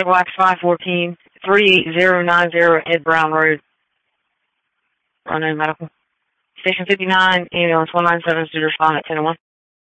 Table X 514, 38090 Ed Brown Road. Roanoke Medical. Station 59, ambulance 197 is to respond at 10:01.